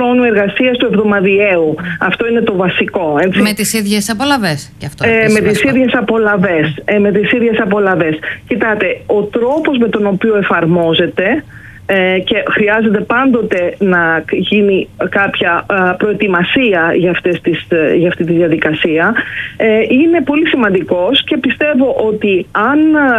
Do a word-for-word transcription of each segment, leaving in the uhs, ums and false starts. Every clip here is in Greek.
χρόνου εργασίας του εβδομαδιαίου. Αυτό είναι το βασικό. Έτσι. Με τις ίδιες απολαβές. Και αυτό ε, με τις ίδιες απολαβές. Ε, με τις ίδιες απολαβές. Κοιτάτε, ο τρόπος με τον οποίο εφαρμόζεται και χρειάζεται πάντοτε να γίνει κάποια προετοιμασία για, αυτές τις, για αυτή τη διαδικασία, είναι πολύ σημαντικός και πιστεύω ότι αν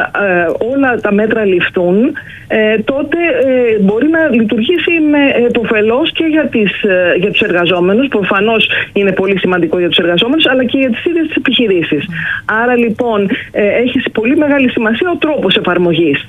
όλα τα μέτρα ληφθούν, τότε μπορεί να λειτουργήσει με επωφελώς και για, τις, για τους εργαζόμενους. Προφανώς είναι πολύ σημαντικό για τους εργαζόμενους, αλλά και για τις ίδιες τις επιχειρήσεις. Άρα λοιπόν έχει πολύ μεγάλη σημασία ο τρόπος εφαρμογής.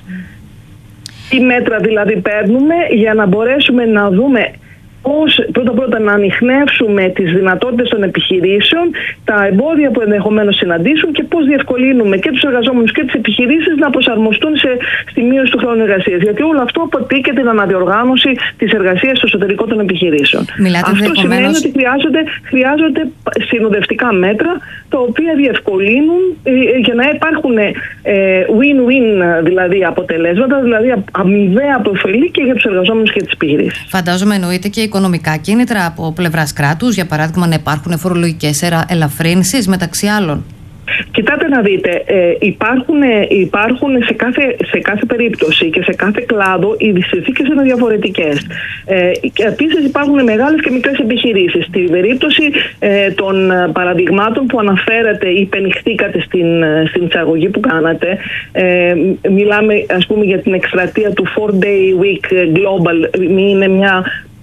Τι μέτρα δηλαδή παίρνουμε για να μπορέσουμε να δούμε πώς πρώτα-πρώτα να ανιχνεύσουμε τις δυνατότητες των επιχειρήσεων, τα εμπόδια που ενδεχομένως συναντήσουν και πώς διευκολύνουμε και τους εργαζόμενους και τις επιχειρήσεις να προσαρμοστούν σε, στη μείωση του χρόνου εργασίας. Γιατί όλο αυτό αποτελεί την αναδιοργάνωση της εργασίας στο εσωτερικό των επιχειρήσεων. Μιλάτε αυτό σημαίνει ότι χρειάζονται, χρειάζονται συνοδευτικά μέτρα τα οποία διευκολύνουν ε, για να υπάρχουν ε, win-win δηλαδή αποτελέσματα, δηλαδή αμοιβαία αποφελή και για τους εργαζόμενους και τις επιχειρήσεις. Φαντάζομαι εννοείται και οικονομικά κίνητρα από πλευράς κράτους, για παράδειγμα να υπάρχουν φορολογικές ελαφρύνσεις μεταξύ άλλων. Κοιτάτε να δείτε, ε, υπάρχουν, υπάρχουν σε, κάθε, σε κάθε περίπτωση και σε κάθε κλάδο οι συνθήκες είναι διαφορετικές. Ε, και επίσης υπάρχουν μεγάλες και μικρές επιχειρήσεις. Στην περίπτωση ε, των παραδειγμάτων που αναφέρατε ή υπενηχθήκατε στην, στην εισαγωγή που κάνατε, ε, μιλάμε ας πούμε για την εκστρατεία του four day week global, είναι μια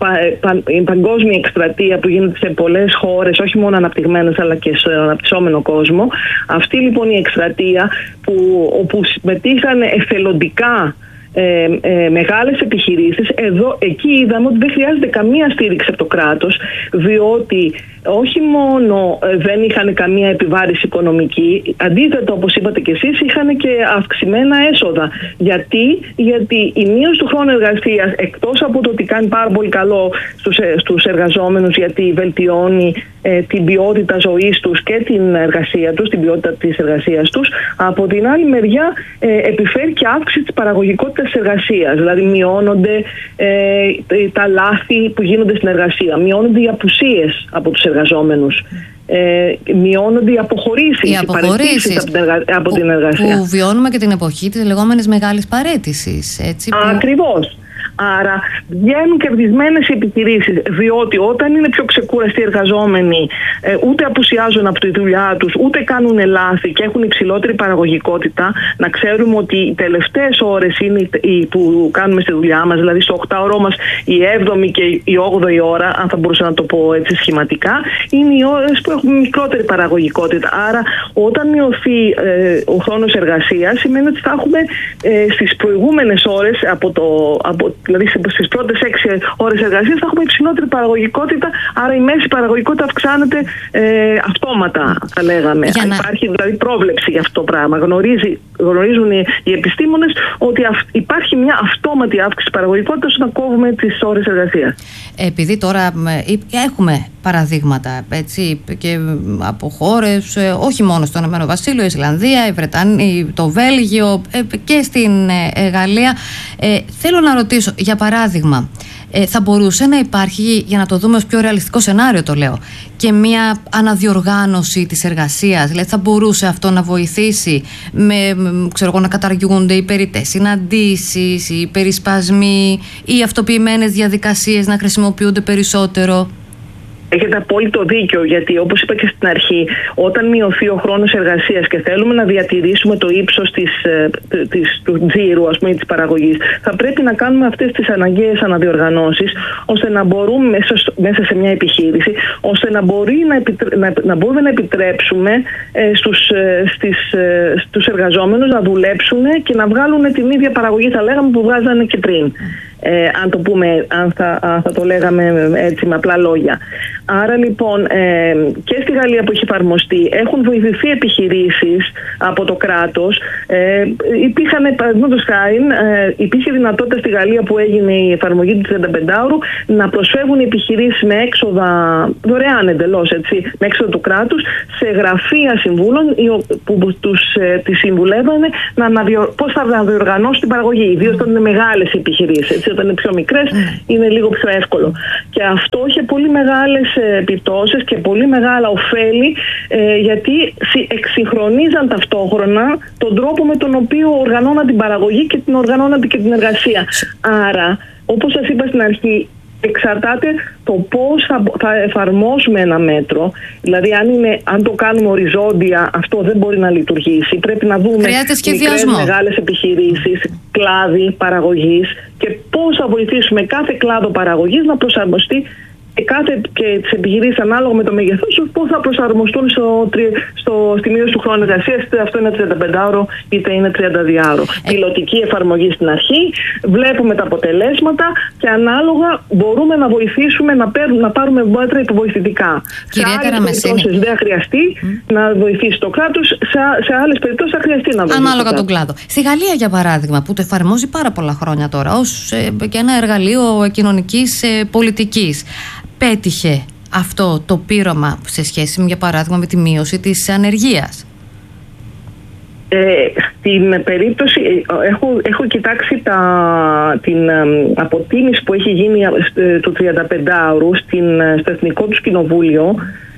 η παγκόσμια εκστρατεία που γίνεται σε πολλές χώρες, όχι μόνο αναπτυγμένες αλλά και σε αναπτυσσόμενο κόσμο. Αυτή λοιπόν η εκστρατεία που, όπου συμμετείχαν εθελοντικά Ε, ε, μεγάλες επιχειρήσεις, εδώ, εκεί είδαμε ότι δεν χρειάζεται καμία στήριξη από το κράτος, διότι όχι μόνο ε, δεν είχαν καμία επιβάρηση οικονομική, αντίθετα όπως είπατε και εσείς είχαν και αυξημένα έσοδα. Γιατί, Γιατί η μείωση του χρόνου εργασίας, εκτός από το ότι κάνει πάρα πολύ καλό στους, στους εργαζόμενους, γιατί βελτιώνει ε, την ποιότητα ζωής τους και την εργασία τους, την ποιότητα της εργασίας τους, από την άλλη μεριά ε, επιφέρει και αύξηση της παραγωγικότητας της εργασίας. Δηλαδή μειώνονται ε, τα λάθη που γίνονται στην εργασία, μειώνονται οι απουσίες από τους εργαζόμενους, ε, μειώνονται οι αποχωρήσεις, οι αποχωρήσεις από την, εργα... από που, την εργασία. Που βιώνουμε και την εποχή της λεγόμενης μεγάλης παραίτησης. Έτσι, που... Ακριβώς. Άρα βγαίνουν κερδισμένες οι επιχειρήσεις, διότι όταν είναι πιο ξεκούραστοι οι εργαζόμενοι, ε, ούτε απουσιάζουν από τη δουλειά τους, ούτε κάνουν λάθη και έχουν υψηλότερη παραγωγικότητα. Να ξέρουμε ότι οι τελευταίες ώρες είναι οι που κάνουμε στη δουλειά μας, δηλαδή στο οκτάωρό μας η έβδομη και η όγδοη ώρα, αν θα μπορούσα να το πω έτσι σχηματικά, είναι οι ώρες που έχουμε μικρότερη παραγωγικότητα. Άρα όταν μειωθεί ε, ο χρόνος εργασίας, σημαίνει ότι θα έχουμε ε, στις προηγούμενες ώρες από το από δηλαδή στις πρώτες έξι ώρες εργασίας θα έχουμε υψηλότερη παραγωγικότητα, άρα η μέση παραγωγικότητα αυξάνεται ε, αυτόματα, θα λέγαμε. Να... Υπάρχει δηλαδή πρόβλεψη για αυτό το πράγμα. Γνωρίζει, γνωρίζουν οι, οι επιστήμονες ότι αυ, υπάρχει μια αυτόματη αύξηση παραγωγικότητας όταν κόβουμε τις ώρες εργασίας. Επειδή τώρα έχουμε παραδείγματα έτσι, και από χώρες, όχι μόνο στο Ηνωμένο Βασίλειο, η Ισλανδία, η Βρετανία, το Βέλγιο και στην Γαλλία, ε, θέλω να ρωτήσω, για παράδειγμα, ε, θα μπορούσε να υπάρχει, για να το δούμε ως πιο ρεαλιστικό σενάριο το λέω, και μια αναδιοργάνωση της εργασίας? Δηλαδή θα μπορούσε αυτό να βοηθήσει με, ξέρω εγώ, να καταργούνται οι περιττές συναντήσεις, οι περισπασμοί, οι αυτοποιημένες διαδικασίες να χρησιμοποιούνται περισσότερο? Έχετε απόλυτο δίκιο, γιατί όπως είπα και στην αρχή, όταν μειωθεί ο χρόνος εργασίας και θέλουμε να διατηρήσουμε το ύψος της, της, του τζίρου, ας πούμε, της παραγωγής, θα πρέπει να κάνουμε αυτές τις αναγκαίες αναδιοργανώσεις, ώστε να μπορούμε μέσα, μέσα σε μια επιχείρηση, ώστε να, μπορεί να, επιτρέ, να, να μπορούμε να επιτρέψουμε ε, στους, ε, στις, ε, στους εργαζόμενους να δουλέψουν και να βγάλουν την ίδια παραγωγή, θα λέγαμε, που βγάζανε και πριν. Ε, αν το πούμε, αν θα, αν θα το λέγαμε έτσι με απλά λόγια. Άρα λοιπόν ε, και στη Γαλλία που έχει εφαρμοστεί έχουν βοηθηθεί επιχειρήσεις από το κράτος. Ε, υπήρχαν, παραδείγματος χάριν, ε, υπήρχε δυνατότητα στη Γαλλία που έγινε η εφαρμογή του τριάντα πεντάωρου να προσφεύγουν οι επιχειρήσεις με έξοδα, δωρεάν εντελώς, έτσι, με έξοδα του κράτους, σε γραφεία συμβούλων που τους ε, τις συμβουλεύανε να αναδιο, πώς θα αναδιοργανώσουν την παραγωγή, ιδίως όταν είναι μεγάλες επιχειρήσεις. Έτσι, όταν είναι πιο μικρές είναι λίγο πιο εύκολο. Και αυτό είχε πολύ μεγάλες επιπτώσεις και πολύ μεγάλα ωφέλη, ε, γιατί εξυγχρονίζαν ταυτόχρονα τον τρόπο με τον οποίο οργανώναν την παραγωγή και την οργανώναν και την εργασία. Άρα, όπως σας είπα στην αρχή, εξαρτάται το πώς θα, θα εφαρμόσουμε ένα μέτρο. Δηλαδή, αν, είναι, αν το κάνουμε οριζόντια, αυτό δεν μπορεί να λειτουργήσει. Πρέπει να δούμε μικρές, μεγάλες επιχειρήσεις, κλάδοι παραγωγής και πώς θα βοηθήσουμε κάθε κλάδο παραγωγής να προσαρμοστεί και, κάθε, και τις επιχειρήσεις ανάλογα με το μέγεθός τους πώς θα προσαρμοστούν στο, στο, στη μείωση του χρόνου εργασίας, είτε αυτό είναι τριανταπεντάωρο είτε είναι τριανταδυάωρο. Ε... Πιλωτική εφαρμογή στην αρχή, βλέπουμε τα αποτελέσματα και ανάλογα μπορούμε να βοηθήσουμε να, παίρνουμε, να πάρουμε μέτρα υποβοηθητικά. Κυρία σε άλλες περιπτώσεις δεν χρειαστεί mm. να βοηθήσει το κράτος, σε, σε άλλες περιπτώσεις θα χρειαστεί να βοηθήσει. Ανάλογα τον κλάδο. Στη Γαλλία, για παράδειγμα, που το εφαρμόζει πάρα πολλά χρόνια τώρα ως ε, και ένα εργαλείο κοινωνικής ε, πολιτικής, πέτυχε αυτό το πείραμα σε σχέση, για παράδειγμα, με τη μείωση της ανεργίας? Ε, στην περίπτωση, έχω, έχω κοιτάξει τα, την ε, αποτίμηση που έχει γίνει ε, του τριανταπεντάωρου στην, στο Εθνικό του Κοινοβούλιο,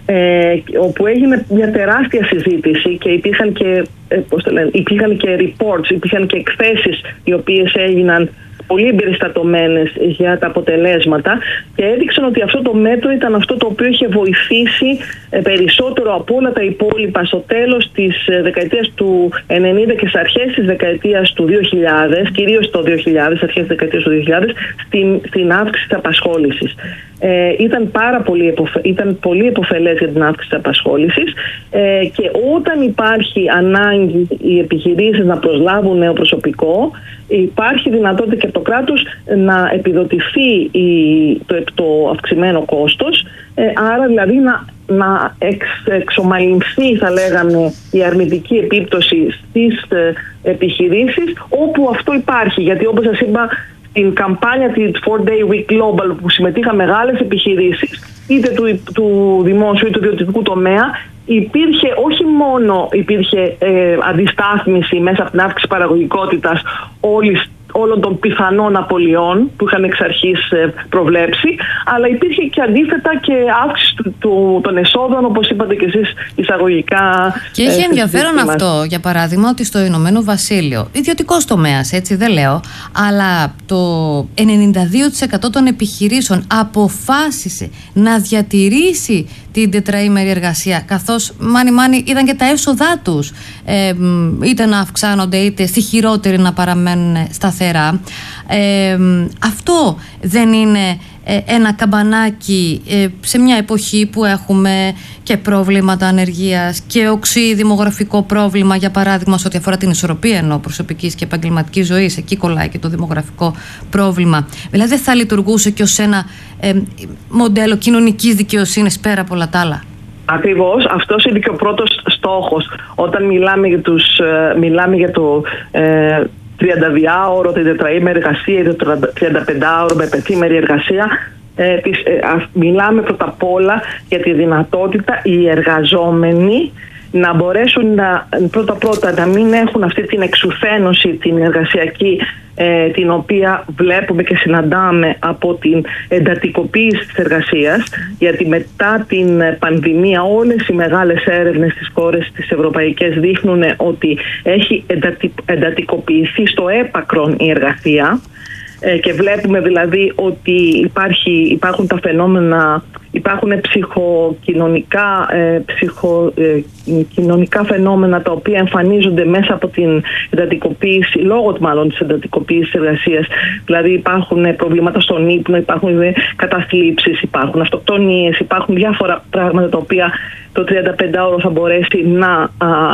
ε, όπου έγινε μια τεράστια συζήτηση και υπήρχαν και, ε, πώς το λένε, υπήρχαν και reports, υπήρχαν και εκθέσεις οι οποίες έγιναν πολύ εμπεριστατωμένες για τα αποτελέσματα και έδειξαν ότι αυτό το μέτρο ήταν αυτό το οποίο είχε βοηθήσει περισσότερο από όλα τα υπόλοιπα στο τέλος της δεκαετίας του ενενήντα και στις αρχές της δεκαετίας του δύο χιλιάδες, κυρίως το δύο χιλιάδες, αρχές της δεκαετίας του δύο χιλιάδες, στην, στην αύξηση της απασχόλησης. Ε, ήταν, πάρα πολύ εποφε... ήταν πολύ επωφελές για την αύξηση της απασχόλησης ε, και όταν υπάρχει ανάγκη οι επιχειρήσεις να προσλάβουν νέο προσωπικό, υπάρχει δυνατότητα και από το κράτος να επιδοτηθεί η... το... το αυξημένο κόστος, ε, άρα δηλαδή να, να εξ... εξομαλυνθεί, θα λέγαμε, η αρνητική επίπτωση στις ε, επιχειρήσεις όπου αυτό υπάρχει, γιατί όπως σας είπα, την καμπάνια της four day week global που συμμετείχαν μεγάλες επιχειρήσεις είτε του, του δημόσιου είτε του ιδιωτικού τομέα, υπήρχε όχι μόνο υπήρχε ε, αντιστάθμιση μέσα από την αύξηση παραγωγικότητας όλης, όλων των πιθανών απολειών που είχαν εξ αρχής ε, προβλέψει, αλλά υπήρχε και αντίθετα και αύξηση του, του, των εσόδων, όπως είπατε και εσείς εισαγωγικά. Και έχει ε, ενδιαφέρον αυτό, για παράδειγμα, ότι στο Ηνωμένο Βασίλειο, ιδιωτικός τομέας, έτσι δεν λέω, αλλά το ενενήντα δύο τοις εκατό των επιχειρήσεων αποφάσισε να διατηρήσει την τετραήμερη εργασία, καθώς μάνι μάνι είδαν και τα έσοδά τους ε, είτε να αυξάνονται είτε στη χειρότερη να παραμένουν σταθερά. Ε, αυτό δεν είναι ε, ένα καμπανάκι ε, σε μια εποχή που έχουμε και προβλήματα ανεργίας και οξύ δημογραφικό πρόβλημα, για παράδειγμα σε ό,τι αφορά την ισορροπία ενώ προσωπικής και επαγγελματικής ζωής, εκεί κολλάει και το δημογραφικό πρόβλημα. Δηλαδή δεν θα λειτουργούσε και ως ένα ε, μοντέλο κοινωνικής δικαιοσύνης πέρα από όλα τα άλλα? Ακριβώς, αυτός είναι και ο πρώτος στόχος. Όταν μιλάμε για, τους, μιλάμε για το ε, τριανταδιάωρο, την τετραήμερη εργασία ή το τριανταπεντάωρο με πενθήμερη εργασία, ε, τις, ε, α, μιλάμε πρώτα απ' όλα για τη δυνατότητα οι εργαζόμενοι να μπορέσουν να, πρώτα πρώτα να μην έχουν αυτή την εξουθένωση την εργασιακή, ε, την οποία βλέπουμε και συναντάμε από την εντατικοποίηση της εργασίας, γιατί μετά την πανδημία όλες οι μεγάλες έρευνες στις χώρες τις ευρωπαϊκές δείχνουν ότι έχει εντατι, εντατικοποιηθεί στο έπακρον η εργασία, ε, και βλέπουμε δηλαδή ότι υπάρχει, υπάρχουν τα φαινόμενα, υπάρχουν ψυχοκοινωνικά, ε, ψυχο, ε, κοινωνικά φαινόμενα τα οποία εμφανίζονται μέσα από την εντατικοποίηση, λόγω μάλλον της εντατικοποίησης της εργασίας. Δηλαδή υπάρχουν προβλήματα στον ύπνο, υπάρχουν καταθλίψεις, υπάρχουν αυτοκτονίες, υπάρχουν διάφορα πράγματα τα οποία το τριανταπεντάωρο θα μπορέσει να,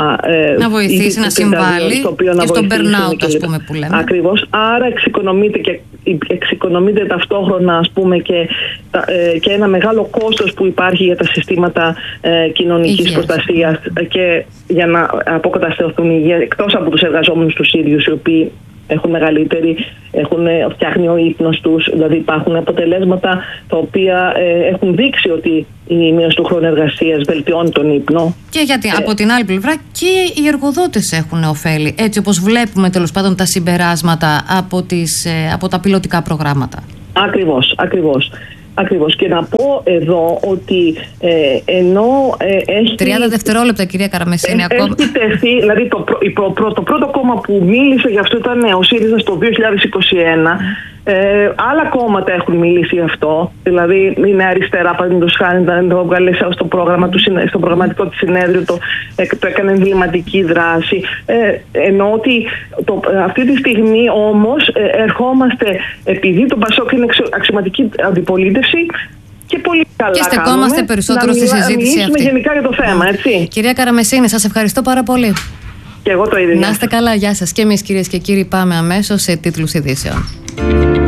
ε, να βοηθήσει, να συμβάλλει και στον burnout, ας πούμε, που λέμε. Ακριβώς. Άρα εξοικονομείται και εξοικονομείται ταυτόχρονα, ας πούμε, και, ε, και ένα μεγάλο κόστος που υπάρχει για τα συστήματα ε, κοινωνικής υγείας, προστασίας και για να αποκατασταθούν υγεία, εκτός από τους εργαζόμενους τους ίδιους, οι οποίοι έχουν μεγαλύτερη, έχουν, φτιάχνει ο ύπνος τους, δηλαδή υπάρχουν αποτελέσματα τα οποία ε, έχουν δείξει ότι η μείωση του χρόνου εργασίας βελτιώνει τον ύπνο. Και γιατί ε, από την άλλη πλευρά και οι εργοδότες έχουν ωφέλη, έτσι όπως βλέπουμε τέλος πάντων τα συμπεράσματα από, τις, ε, από τα πιλωτικά προγράμματα. Ακριβώς, ακριβώς. Ακριβώς. Και να πω εδώ ότι ε, ενώ ε, έχει... τριάντα δευτερόλεπτα, κυρία Καραμεσίνη, ε, ακόμα. Έχει τεθεί, δηλαδή το, το, το, το πρώτο κόμμα που μίλησε γι' αυτό ήταν ο ΣΥΡΙΖΑ το δύο χιλιάδες είκοσι ένα. Ε, άλλα κόμματα έχουν μιλήσει γι' αυτό. Δηλαδή η Νέα Αριστερά, παραδείγματος χάρη, το βγάλε στο, πρόγραμμα του, στο προγραμματικό της συνέδριο, το, το έκανε εμβληματική δράση. Ε, ενώ ότι το, αυτή τη στιγμή όμως ε, ερχόμαστε, επειδή το Πασόκ είναι αξιωματική αντιπολίτευση, και πολύ καλά και στεκόμαστε περισσότερο στη συζήτηση αυτή. Γενικά για το θέμα, έτσι. Κυρία Καραμεσίνη, σας ευχαριστώ πάρα πολύ. Και εγώ το ίδιο. Να είστε καλά, γεια σας. Και εμείς, κυρίες και κύριοι, πάμε αμέσως σε τίτλους ειδήσεων.